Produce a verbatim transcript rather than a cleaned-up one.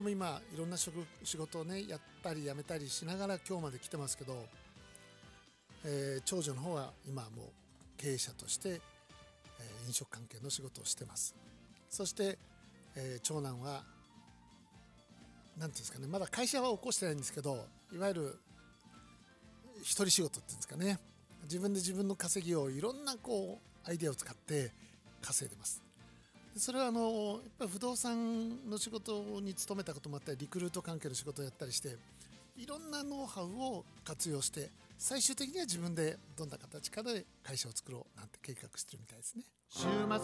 もう今いろんな職仕事をねやったり辞めたりしながら今日まで来てますけど、えー長女の方は今はもう経営者として、えー飲食関係の仕事をしてます。そして、えー長男は何ていうんですかね、まだ会社は起こしてないんですけど、いわゆる一人仕事っていうんですかね、自分で自分の稼ぎをいろんなこうアイデアを使って稼いでます。でそれはあのやっぱり不動産の仕事に勤めたこともあったり、リクルート関係の仕事をやったりして、いろんなノウハウを活用して最終的には自分でどんな形かで会社を作ろうなんて計画してるみたいですね。週末